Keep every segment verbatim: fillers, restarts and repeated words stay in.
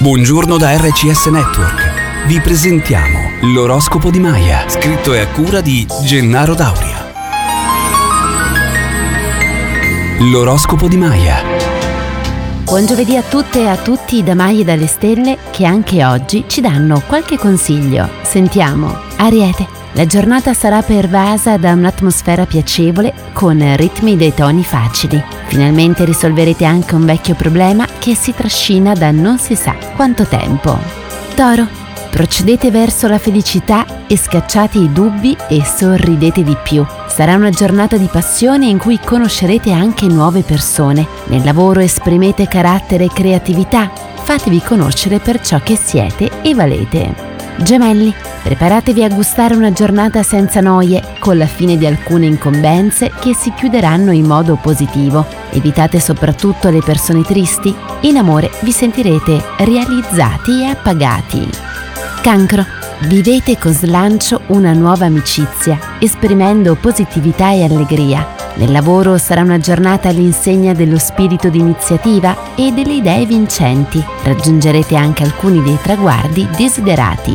Buongiorno da R C S Network. Vi presentiamo l'oroscopo di Maya, scritto e a cura di Gennaro Dauria. L'oroscopo di Maya. Buon giovedì a tutte e a tutti da Maya e dalle stelle, che anche oggi ci danno qualche consiglio. Sentiamo. Ariete, la giornata sarà pervasa da un'atmosfera piacevole con ritmi dei toni facili. Finalmente risolverete anche un vecchio problema che si trascina da non si sa quanto tempo. Toro, procedete verso la felicità e scacciate i dubbi e sorridete di più. Sarà una giornata di passione in cui conoscerete anche nuove persone. Nel lavoro esprimete carattere e creatività. Fatevi conoscere per ciò che siete e valete. Gemelli, preparatevi a gustare una giornata senza noie, con la fine di alcune incombenze che si chiuderanno in modo positivo. Evitate soprattutto le persone tristi. In amore vi sentirete realizzati e appagati. Cancro, vivete con slancio una nuova amicizia, esprimendo positività e allegria. Nel lavoro sarà una giornata all'insegna dello spirito di iniziativa e delle idee vincenti. Raggiungerete anche alcuni dei traguardi desiderati.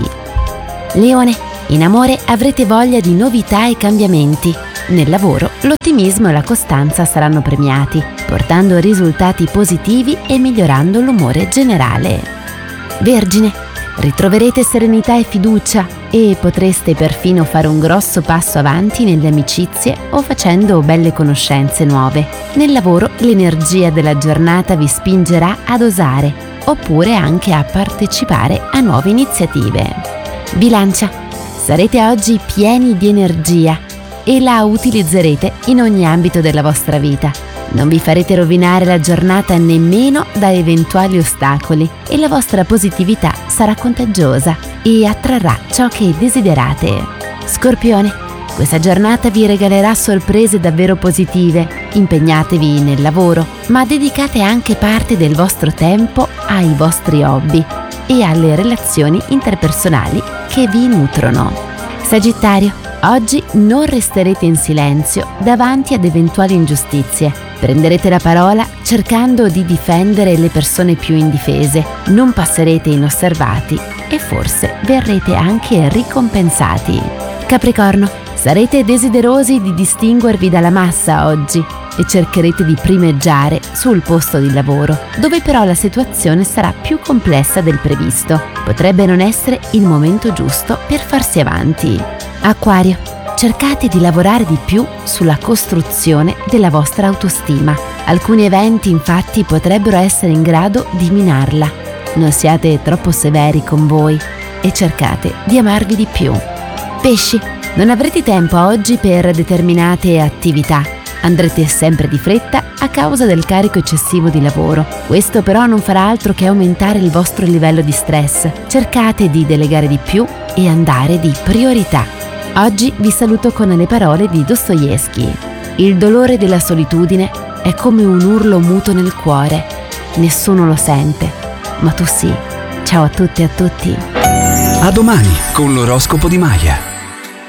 Leone, in amore avrete voglia di novità e cambiamenti. Nel lavoro l'ottimismo e la costanza saranno premiati, portando risultati positivi e migliorando l'umore generale. Vergine, ritroverete serenità e fiducia e potreste perfino fare un grosso passo avanti nelle amicizie o facendo belle conoscenze nuove. Nel lavoro l'energia della giornata vi spingerà ad osare, oppure anche a partecipare a nuove iniziative. Bilancia, sarete oggi pieni di energia e la utilizzerete in ogni ambito della vostra vita. Non vi farete rovinare la giornata nemmeno da eventuali ostacoli e la vostra positività sarà contagiosa e attrarrà ciò che desiderate. Scorpione, questa giornata vi regalerà sorprese davvero positive. Impegnatevi nel lavoro, ma dedicate anche parte del vostro tempo ai vostri hobby e alle relazioni interpersonali che vi nutrono. Sagittario, oggi non resterete in silenzio davanti ad eventuali ingiustizie. Prenderete la parola cercando di difendere le persone più indifese. Non passerete inosservati e forse verrete anche ricompensati. Capricorno, sarete desiderosi di distinguervi dalla massa oggi e cercherete di primeggiare sul posto di lavoro, dove però la situazione sarà più complessa del previsto. Potrebbe non essere il momento giusto per farsi avanti. Acquario, cercate di lavorare di più sulla costruzione della vostra autostima. Alcuni eventi infatti potrebbero essere in grado di minarla. Non siate troppo severi con voi e cercate di amarvi di più. Pesci, non avrete tempo oggi per determinate attività. Andrete sempre di fretta a causa del carico eccessivo di lavoro. Questo però non farà altro che aumentare il vostro livello di stress. Cercate di delegare di più e andare di priorità. Oggi vi saluto con le parole di Dostoevskij. Il dolore della solitudine è come un urlo muto nel cuore. Nessuno lo sente, ma tu sì. Ciao a tutte e a tutti. A domani con l'oroscopo di Maya.